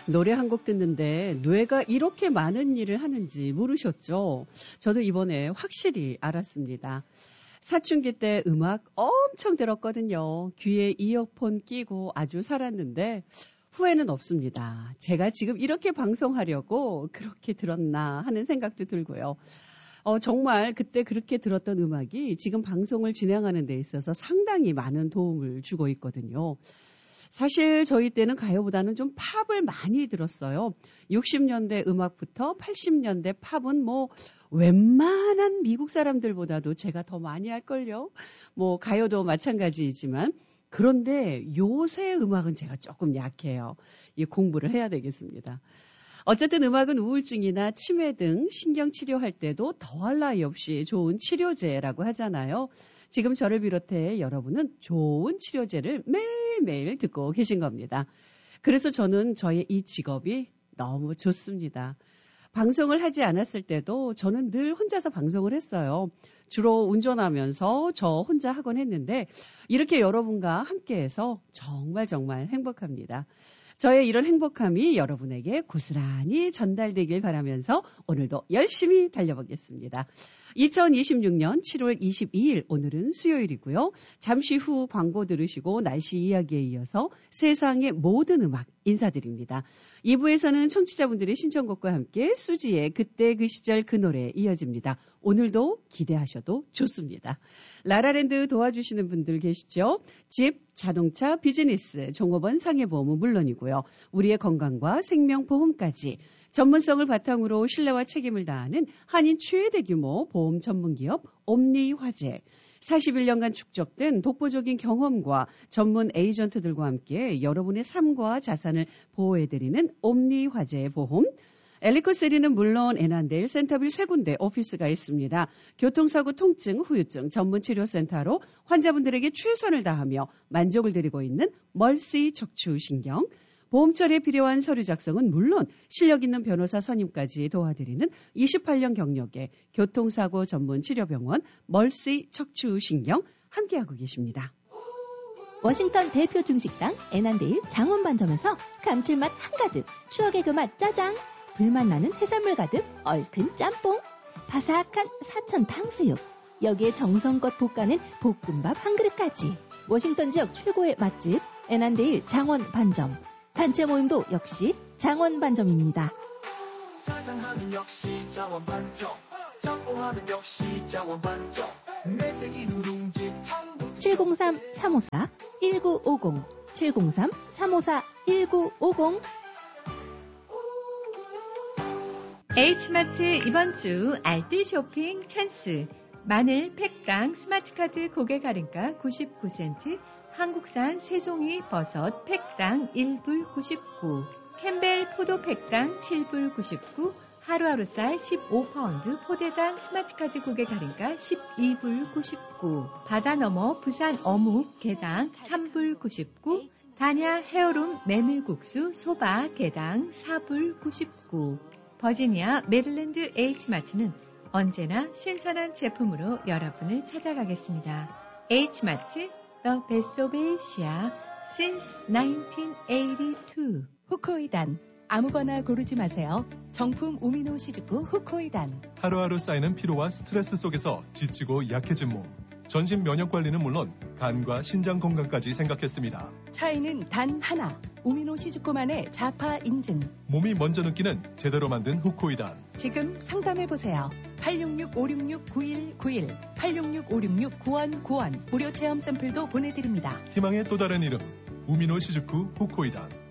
노래 한 곡 듣는데 뇌가 이렇게 많은 일을 하는지 모르셨죠? 저도 이번에 확실히 알았습니다. 사춘기 때 음악 엄청 들었거든요. 귀에 이어폰 끼고 아주 살았는데 후회는 없습니다. 제가 지금 이렇게 방송하려고 그렇게 들었나 하는 생각도 들고요. 정말 그때 그렇게 들었던 음악이 지금 방송을 진행하는 데 있어서 상당히 많은 도움을 주고 있거든요. 사실 저희 때는 가요보다는 좀 팝을 많이 들었어요. 60년대 음악부터 80년대 팝은 뭐 웬만한 미국 사람들보다도 제가 더 많이 할걸요. 뭐 가요도 마찬가지이지만 그런데 요새 음악은 제가 조금 약해요. 이 공부를 해야 되겠습니다. 어쨌든 음악은 우울증이나 치매 등 신경 치료할 때도 더할 나위 없이 좋은 치료제라고 하잖아요. 지금 저를 비롯해 여러분은 좋은 치료제를 매일매일 듣고 계신 겁니다. 그래서 저는 저의 이 직업이 너무 좋습니다. 방송을 하지 않았을 때도 저는 늘 혼자서 방송을 했어요. 주로 운전하면서 저 혼자 하곤 했는데 이렇게 여러분과 함께해서 정말 행복합니다. 저의 이런 행복함이 여러분에게 고스란히 전달되길 바라면서 오늘도 열심히 달려보겠습니다. 2026년 7월 22일 오늘은 수요일이고요. 잠시 후 광고 들으시고 날씨 이야기에 이어서 세상의 모든 음악 인사드립니다. 2부에서는 청취자분들의 신청곡과 함께 수지의 그때 그 시절 그 노래 이어집니다. 오늘도 기대하셔도 좋습니다. 라라랜드 도와주시는 분들 계시죠? 집, 자동차, 비즈니스, 종업원, 상해보험은 물론이고요. 우리의 건강과 생명보험까지 전문성을 바탕으로 신뢰와 책임을 다하는 한인 최대 규모 보험 전문기업 옴니화재. 41년간 축적된 독보적인 경험과 전문 에이전트들과 함께 여러분의 삶과 자산을 보호해드리는 옴니화재 보험. 엘리코세리는 물론 애난데일, 센터빌 3군데 오피스가 있습니다. 교통사고, 통증, 후유증 전문치료센터로 환자분들에게 최선을 다하며 만족을 드리고 있는 멀시 척추신경. 보험 처리에 필요한 서류 작성은 물론 실력 있는 변호사 선임까지 도와드리는 28년 경력의 교통사고 전문 치료병원 멀시 척추신경 함께하고 계십니다. 워싱턴 대표 중식당 애난데일 장원반점에서 감칠맛 한가득, 추억의 그 맛 짜장, 불맛 나는 해산물 가득 얼큰 짬뽕, 바삭한 사천 탕수육, 여기에 정성껏 볶아낸 볶음밥 한 그릇까지. 워싱턴 지역 최고의 맛집 애난데일 장원반점. 단체 모임도 역시 장원반점입니다. 사장하면 역시 장원반점, 짬뽕하면 역시 장원반점, 매생이 누룽지 탕 703-354-1950 703-354-1950 H마트 이번 주 알뜰 쇼핑 찬스. 마늘 팩당 스마트카드 고객 할인가 99센트, 한국산 새송이 버섯 팩당 1불 99, 캠벨 포도 팩당 7불 99, 하루하루 쌀 15파운드 포대당 스마트카드 고객 할인가 12불 99, 바다 너머 부산 어묵 개당 3불 99, 다냐 헤어룸 메밀국수 소바 개당 4불 99, 버지니아 메릴랜드 H마트는 언제나 신선한 제품으로 여러분을 찾아가겠습니다. H마트 The Best of Asia since 1982. 후코이단 아무거나 고르지 마세요. 정품 우미노 시즈쿠 후코이단. 하루하루 쌓이는 피로와 스트레스 속에서 지치고 약해진 몸. 전신 면역 관리는 물론 간과 신장 건강까지 생각했습니다. 차이는 단 하나. 우미노 시즈코만의 자파 인증. 몸이 먼저 느끼는 제대로 만든 후코이단. 지금 상담해보세요. 866-566-9191 866-566-9191 무료 체험 샘플도 보내드립니다. 희망의 또 다른 이름 우미노 시즈쿠 후코이단.